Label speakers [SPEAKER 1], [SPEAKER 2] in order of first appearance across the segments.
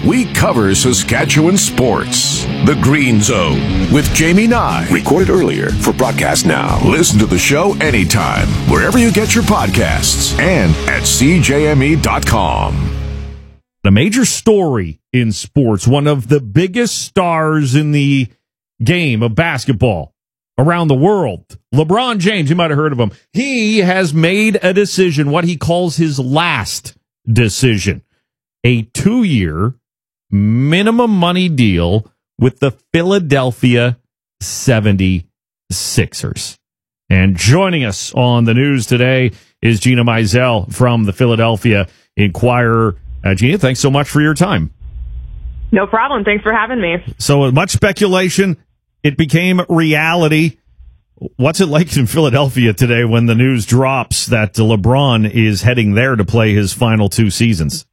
[SPEAKER 1] we cover Saskatchewan sports. The Green Zone with Jamie Nye.
[SPEAKER 2] Recorded earlier for broadcast now.
[SPEAKER 1] Listen to the show anytime, wherever you get your podcasts, and at CJME.com.
[SPEAKER 3] A major story in sports, one of the biggest stars in the game of basketball around the world. LeBron James, you might have heard of him. He has made a decision, what he calls his last decision. A 2-year minimum money deal with the Philadelphia 76ers. And joining us on the news today is Gina Mizell from the Philadelphia Inquirer. Gina, thanks so much for your time.
[SPEAKER 4] No problem. Thanks for having me.
[SPEAKER 3] So much speculation. It became reality. What's it like in Philadelphia today when the news drops that LeBron is heading there to play his final 2 seasons?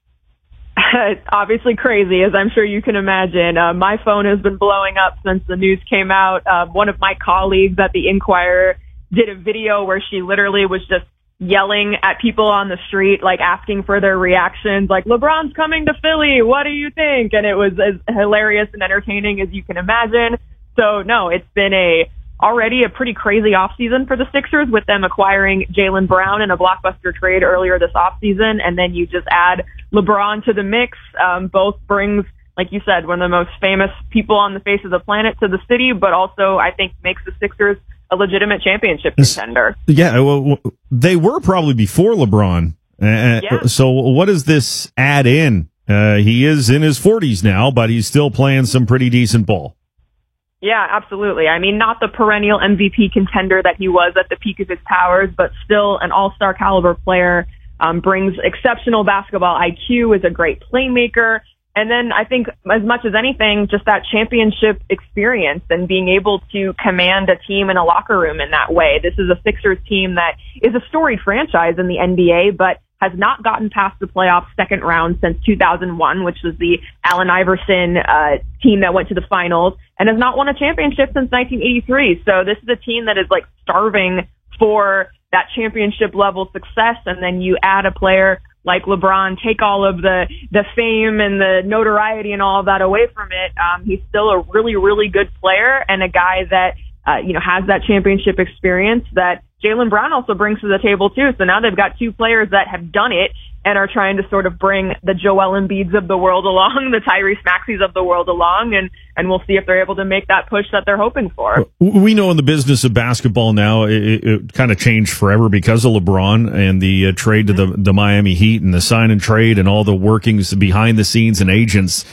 [SPEAKER 4] It's obviously crazy, as I'm sure you can imagine. My phone has been blowing up since the news came out. One of my colleagues at the Inquirer did a video where she literally was just yelling at people on the street, like asking for their reactions, like, LeBron's coming to Philly, what do you think? And it was as hilarious and entertaining as you can imagine. So, no, it's been already a pretty crazy offseason for the Sixers, with them acquiring Jaylen Brown in a blockbuster trade earlier this offseason, and then you just add LeBron to the mix. Both brings, like you said, one of the most famous people on the face of the planet to the city, but also I think makes the Sixers a legitimate championship contender.
[SPEAKER 3] Yeah, well, they were probably before LeBron.
[SPEAKER 4] Yeah.
[SPEAKER 3] So what does this add in? He is in his 40s now, but he's still playing some pretty decent ball.
[SPEAKER 4] Yeah, absolutely. I mean, not the perennial MVP contender that he was at the peak of his powers, but still an all-star caliber player, brings exceptional basketball IQ, is a great playmaker. And then I think as much as anything, just that championship experience and being able to command a team in a locker room in that way. This is a Sixers team that is a storied franchise in the NBA, but has not gotten past the playoffs second round since 2001, which was the Allen Iverson team that went to the finals, and has not won a championship since 1983. So this is a team that is like starving for that championship level success. And then you add a player like LeBron, take all of the fame and the notoriety and all of that away from it. He's still a really, really good player and a guy that, has that championship experience that Jaylen Brown also brings to the table too. So now they've got 2 players that have done it and are trying to sort of bring the Joel Embiids of the world along, the Tyrese Maxeys of the world along, and we'll see if they're able to make that push that they're hoping for.
[SPEAKER 3] We know in the business of basketball now, it kind of changed forever because of LeBron and the trade to the Miami Heat and the sign and trade and all the workings behind the scenes and agents.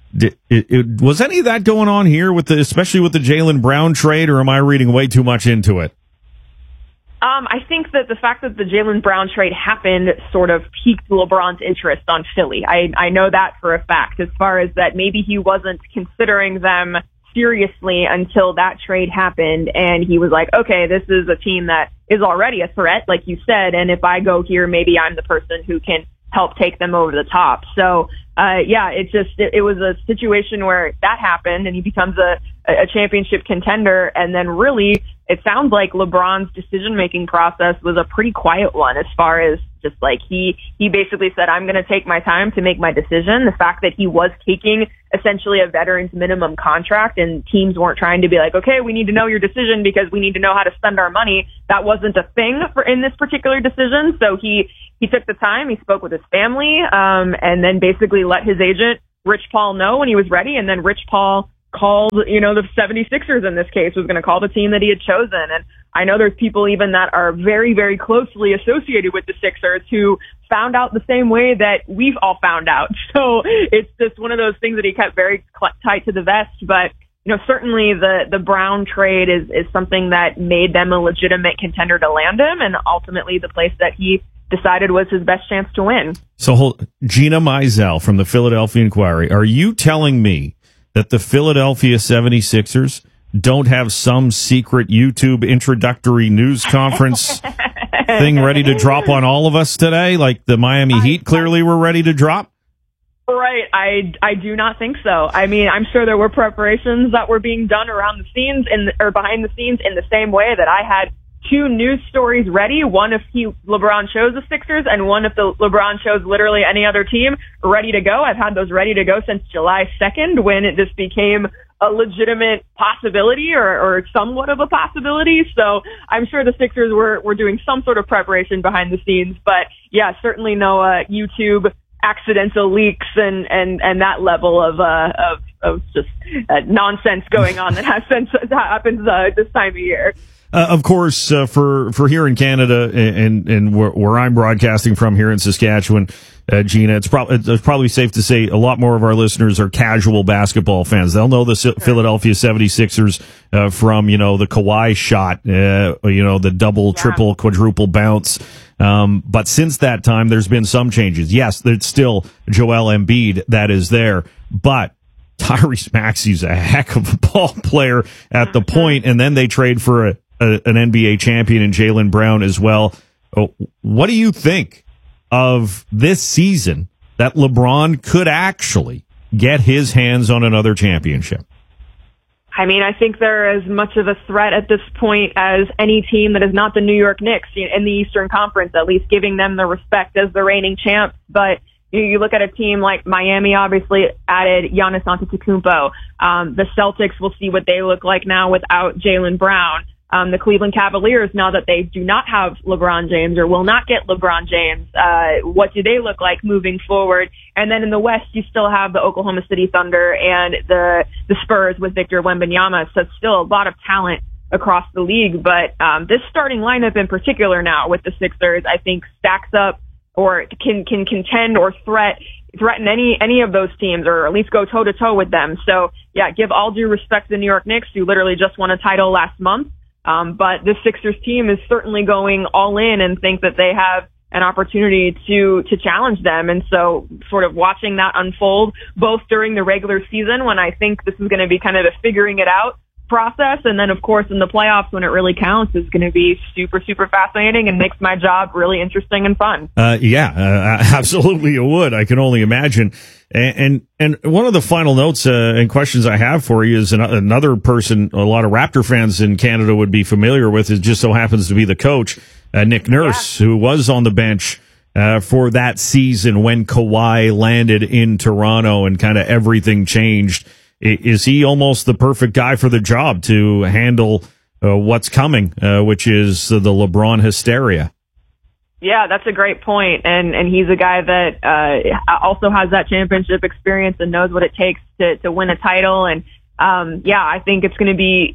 [SPEAKER 3] Was any of that going on here especially with the Jaylen Brown trade, or am I reading way too much into it?
[SPEAKER 4] I think that the fact that the Jaylen Brown trade happened sort of piqued LeBron's interest on Philly. I know that for a fact, as far as that maybe he wasn't considering them seriously until that trade happened, and he was like, okay, this is a team that is already a threat, like you said, and if I go here, maybe I'm the person who can help take them over the top. So, it was a situation where that happened and he becomes a championship contender. And then really, it sounds like LeBron's decision-making process was a pretty quiet one, as far as just like he basically said, I'm going to take my time to make my decision. The fact that he was taking essentially a veteran's minimum contract and teams weren't trying to be like, okay, we need to know your decision because we need to know how to spend our money. That wasn't a thing in this particular decision. So he took the time, he spoke with his family, and then basically let his agent, Rich Paul, know when he was ready. And then Rich Paul called, the 76ers in this case, was going to call the team that he had chosen. And I know there's people even that are very, very closely associated with the Sixers who found out the same way that we've all found out. So it's just one of those things that he kept very tight to the vest. But, certainly the Brown trade is something that made them a legitimate contender to land him, and ultimately the place that he decided was his best chance to win.
[SPEAKER 3] So Gina Mizell from the Philadelphia Inquirer, are you telling me that the Philadelphia 76ers don't have some secret YouTube introductory news conference thing ready to drop on all of us today, like the Miami Heat clearly were ready to drop?
[SPEAKER 4] Right. I do not think so. I mean, I'm sure there were preparations that were being done around the scenes or behind the scenes in the same way that I had two news stories ready. One if LeBron chose the Sixers, and one if LeBron chose literally any other team, ready to go. I've had those ready to go since July 2nd when this became a legitimate possibility or somewhat of a possibility. So I'm sure the Sixers were doing some sort of preparation behind the scenes. But yeah, certainly no YouTube accidental leaks and that level of just nonsense going on that happens this time of year.
[SPEAKER 3] Of course, for here in Canada and where I'm broadcasting from here in Saskatchewan, Gina, it's probably safe to say a lot more of our listeners are casual basketball fans. They'll know the Philadelphia 76ers from, the Kawhi shot, the double, triple, quadruple bounce. But since that time, there's been some changes. Yes, there's still Joel Embiid that is there, but Tyrese Maxey's a heck of a ball player at the point, and then they trade for an NBA champion in Jaylen Brown as well. What do you think of this season that LeBron could actually get his hands on another championship?
[SPEAKER 4] I mean, I think they're as much of a threat at this point as any team that is not the New York Knicks in the Eastern Conference, at least giving them the respect as the reigning champs. But you look at a team like Miami, obviously added Giannis Antetokounmpo. The Celtics, will see what they look like now without Jaylen Brown. The Cleveland Cavaliers, now that they do not have LeBron James or will not get LeBron James, what do they look like moving forward? And then in the West, you still have the Oklahoma City Thunder and the Spurs with Victor Wembanyama. So it's still a lot of talent across the league. But this starting lineup in particular now with the Sixers, I think stacks up or can contend or threaten any of those teams, or at least go toe to toe with them. So yeah, give all due respect to the New York Knicks, who literally just won a title last month. But the Sixers team is certainly going all in and think that they have an opportunity to challenge them. And so sort of watching that unfold both during the regular season, when I think this is going to be kind of a figuring it out process, and then of course in the playoffs when it really counts, is going to be super, super fascinating and makes my job really interesting and fun.
[SPEAKER 3] Absolutely it would. I can only imagine. And one of the final notes and questions I have for you is another person a lot of Raptor fans in Canada would be familiar with. It just so happens to be the coach, Nick Nurse, who was on the bench for that season when Kawhi landed in Toronto and kind of everything changed. Is he almost the perfect guy for the job to handle what's coming, which is the LeBron hysteria?
[SPEAKER 4] Yeah, that's a great point. And he's a guy that also has that championship experience and knows what it takes to win a title. And I think it's going to be,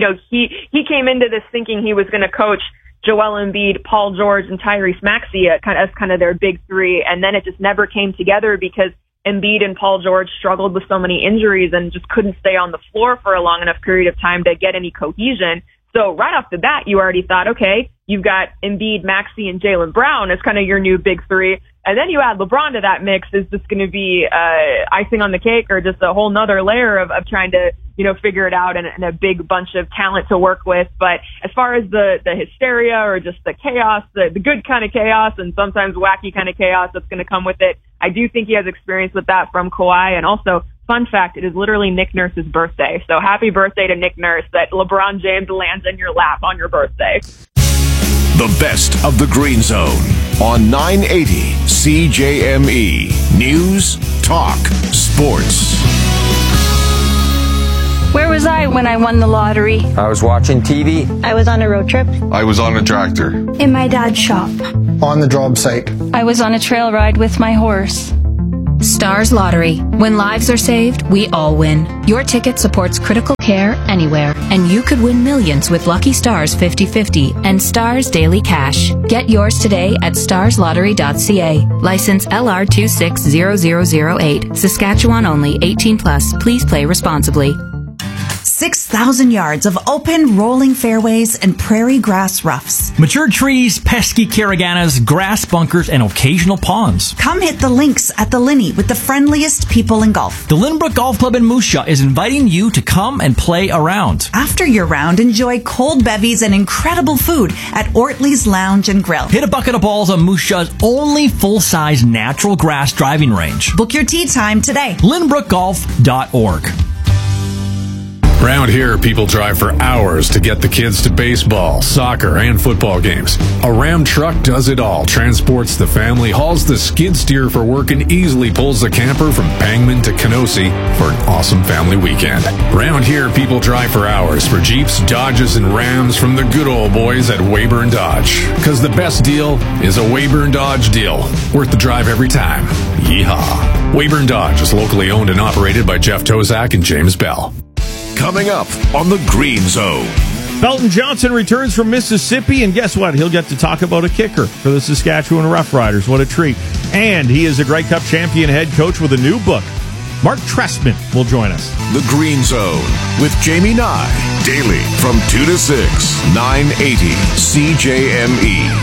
[SPEAKER 4] he came into this thinking he was going to coach Joel Embiid, Paul George, and Tyrese Maxey as kind of their big three. And then it just never came together because Embiid and Paul George struggled with so many injuries and just couldn't stay on the floor for a long enough period of time to get any cohesion. So right off the bat, you already thought, okay, you've got Embiid, Maxey, and Jaylen Brown as kind of your new big three. And then you add LeBron to that mix. Is this going to be icing on the cake, or just a whole nother layer of trying to, figure it out and a big bunch of talent to work with? But as far as the hysteria or just the chaos, the good kind of chaos and sometimes wacky kind of chaos that's going to come with it, I do think he has experience with that from Kawhi. And also, fun fact, it is literally Nick Nurse's birthday. So happy birthday to Nick Nurse, that LeBron James lands in your lap on your birthday.
[SPEAKER 1] The best of the Green Zone on 980 CJME. News, talk, sports.
[SPEAKER 5] Where was I when I won the lottery?
[SPEAKER 6] I was watching TV.
[SPEAKER 7] I was on a road trip.
[SPEAKER 8] I was on a tractor.
[SPEAKER 7] In my dad's shop.
[SPEAKER 9] On the job site.
[SPEAKER 5] I was on a trail ride with my horse.
[SPEAKER 10] Stars Lottery. When lives are saved, we all win. Your ticket supports critical care anywhere, and you could win millions with Lucky Stars 50/50 and Stars Daily Cash. Get yours today at starslottery.ca. License LR 260008. Saskatchewan only. 18+. Please play responsibly.
[SPEAKER 11] 6,000 yards of open, rolling fairways and prairie grass roughs.
[SPEAKER 12] Mature trees, pesky caraganas, grass bunkers, and occasional ponds.
[SPEAKER 11] Come hit the links at the Linney with the friendliest people in golf.
[SPEAKER 12] The Lynbrook Golf Club in Moose Jaw is inviting you to come and play around.
[SPEAKER 11] After your round, enjoy cold bevies and incredible food at Ortley's Lounge and Grill.
[SPEAKER 12] Hit a bucket of balls on Moose Jaw's only full-size natural grass driving range.
[SPEAKER 11] Book your tee time today.
[SPEAKER 12] LynbrookGolf.org.
[SPEAKER 6] Around here, people drive for hours to get the kids to baseball, soccer, and football games. A Ram truck does it all, transports the family, hauls the skid steer for work, and easily pulls the camper from Pangman to Kenosi for an awesome family weekend. Around here, people drive for hours for Jeeps, Dodges, and Rams from the good old boys at Weyburn Dodge. Because the best deal is a Weyburn Dodge deal. Worth the drive every time. Yeehaw. Weyburn Dodge is locally owned and operated by Jeff Tozak and James Bell.
[SPEAKER 1] Coming up on the Green Zone.
[SPEAKER 3] Belton Johnson returns from Mississippi, and guess what? He'll get to talk about a kicker for the Saskatchewan Roughriders. What a treat. And he is a Grey Cup champion head coach with a new book. Mark Trestman will join us.
[SPEAKER 1] The Green Zone with Jamie Nye. Daily from 2 to 6, 980 CJME.